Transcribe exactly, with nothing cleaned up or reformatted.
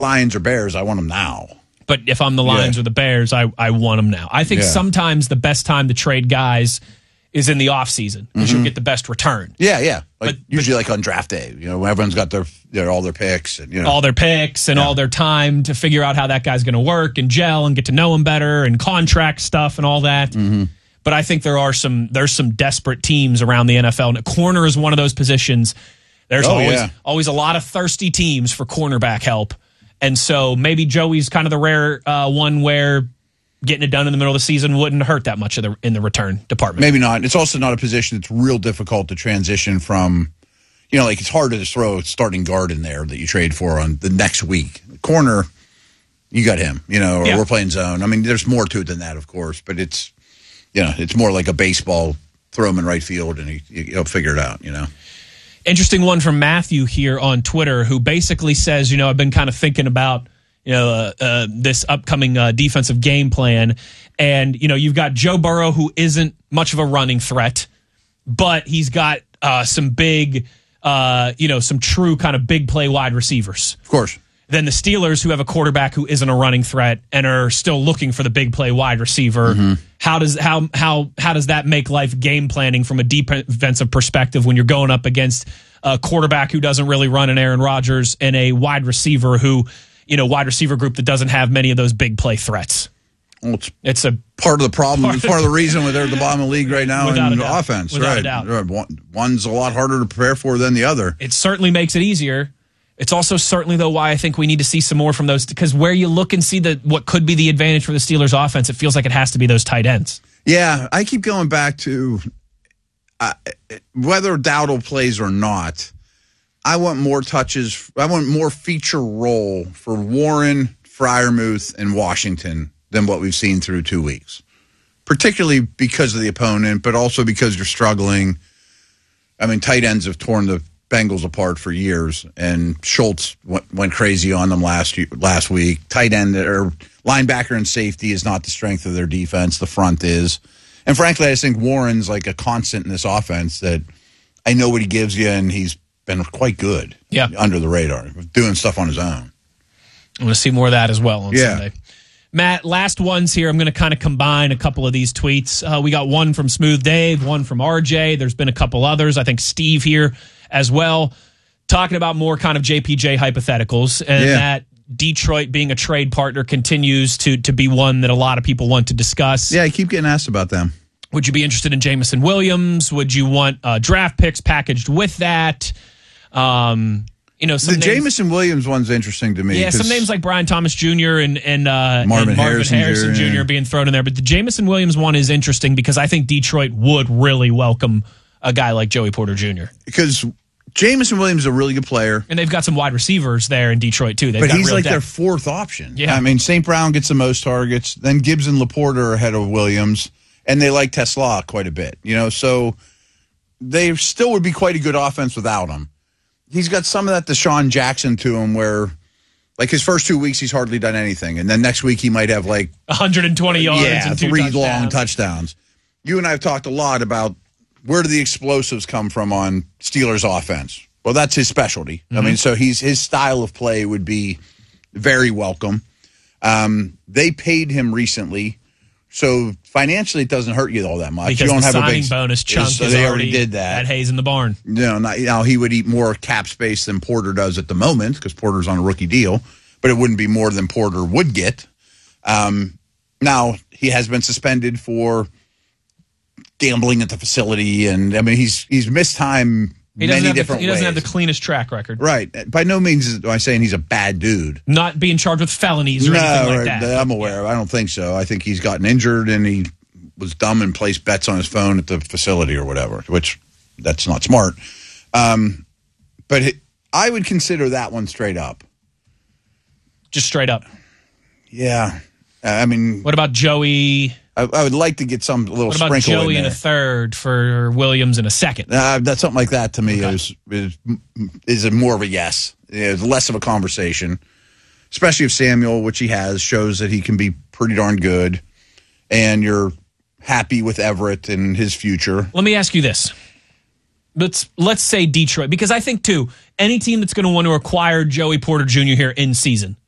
Lions or Bears, I want them now. But if I'm the Lions yeah. or the Bears, I, I want them now. I think yeah. sometimes the best time to trade guys is in the offseason because mm-hmm. you'll get the best return. Yeah, yeah. Like but, usually but, like on draft day, you know, when everyone's got their, their all their picks and you know all their picks and yeah. all their time to figure out how that guy's going to work and gel and get to know him better and contract stuff and all that. Mm-hmm. But I think there are some there's some desperate teams around the N F L. And corner is one of those positions. There's oh, always yeah. always a lot of thirsty teams for cornerback help. And so maybe Joey's kind of the rare uh, one where getting it done in the middle of the season wouldn't hurt that much of the, in the return department. Maybe not. It's also not a position that's real difficult to transition from. You know, like it's hard to just throw a starting guard in there that you trade for on the next week. Corner, you got him, you know, or yeah. we're playing zone. I mean, there's more to it than that, of course, but it's, you know, it's more like a baseball, throw him in right field and he, he'll figure it out, you know. Interesting one from Matthew here on Twitter, who basically says, you know, I've been kind of thinking about, you know, uh, uh, this upcoming uh, defensive game plan. And, you know, you've got Joe Burrow, who isn't much of a running threat, but he's got uh, some big, uh, you know, some true kind of big play wide receivers. Of course. Then the Steelers, who have a quarterback who isn't a running threat and are still looking for the big play wide receiver. Mm-hmm. How does how how how does that make life game planning from a defensive perspective when you're going up against a quarterback who doesn't really run an Aaron Rodgers and a wide receiver who, you know, wide receiver group that doesn't have many of those big play threats? Well, it's, it's a part of the problem. Part it's part of the reason why they're at the bottom of the league right now in offense. Without right. a doubt. One, one's a lot harder to prepare for than the other. It certainly makes it easier. It's also certainly, though, why I think we need to see some more from those, because where you look and see the, what could be the advantage for the Steelers offense, it feels like it has to be those tight ends. Yeah, I keep going back to uh, whether Dowdle plays or not, I want more touches. I want more feature role for Warren, Freiermuth, and Washington than what we've seen through two weeks, particularly because of the opponent, but also because you're struggling. I mean, tight ends have torn the Bengals apart for years, and Schultz went, went crazy on them last last week. Tight end or linebacker and safety is not the strength of their defense. The front is. And frankly, I just think Warren's like a constant in this offense that I know what he gives you, and he's been quite good yeah. under the radar, doing stuff on his own. I'm going to see more of that as well on yeah. Sunday. Matt, last ones here. I'm going to kind of combine a couple of these tweets. Uh, we got one from Smooth Dave, one from R J. There's been a couple others. I think Steve here as well, talking about more kind of J P J hypotheticals, and yeah. that Detroit being a trade partner continues to to be one that a lot of people want to discuss. Yeah, I keep getting asked about them. Would you be interested in Jameson Williams? Would you want uh, draft picks packaged with that? Um, you know, some the names, Jameson Williams one's interesting to me. Yeah, some names like Brian Thomas Junior and and, uh, Marvin, and Marvin Harrison, Harrison Junior yeah. being thrown in there, but the Jameson Williams one is interesting because I think Detroit would really welcome a guy like Joey Porter Junior Because Jameson Williams is a really good player. And they've got some wide receivers there in Detroit, too. They've but got he's real like depth. their fourth option. Yeah. I mean, Saint Brown gets the most targets. Then Gibbs and Laporte are ahead of Williams. And they like Tesla quite a bit. You know, so they still would be quite a good offense without him. He's got some of that Deshaun Jackson to him where, like, his first two weeks, he's hardly done anything. And then next week, he might have, like, one hundred twenty yards yeah, and two three touchdowns. long touchdowns. You and I have talked a lot about where do the explosives come from on Steelers offense. Well, that's his specialty. Mm-hmm. I mean, so he's his style of play would be very welcome. Um, they paid him recently, so financially it doesn't hurt you all that much. Because you don't the have signing a big bonus chunk so is they already, already did that. At Hayes in the barn. No, not, now he would eat more cap space than Porter does at the moment because Porter's on a rookie deal, but it wouldn't be more than Porter would get. Um, now he has been suspended for gambling at the facility, and I mean he's he's missed time. He doesn't, Many have the, different he doesn't ways. have the cleanest track record. Right. By no means am I saying he's a bad dude. Not being charged with felonies or no, anything like right, that. I'm aware. I don't think so. I think he's gotten injured and he was dumb and placed bets on his phone at the facility or whatever, which that's not smart. Um, but it, I would consider that one straight up. Just straight up. Yeah. I mean. What about Joey? I, I would like to get some little What about sprinkle Joey in, in a third for Williams in a second? Uh, that's something like that to me okay. is, is is a more of a yes. It's less of a conversation, especially if Samuel, which he has, shows that he can be pretty darn good, and you're happy with Everett and his future. Let me ask you this. Let's let's say Detroit, because I think, too, any team that's going to want to acquire Joey Porter Junior here in season,